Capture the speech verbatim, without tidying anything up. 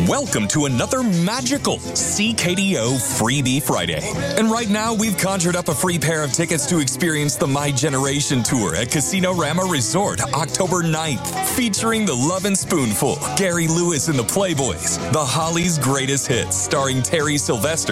Welcome to another magical C K D O Freebie Friday. And right now, we've conjured up a free pair of tickets to experience the My Generation Tour at Casino Rama Resort October ninth, featuring the Lovin' Spoonful, Gary Lewis and the Playboys, the Hollies' Greatest Hits, starring Terry Sylvester,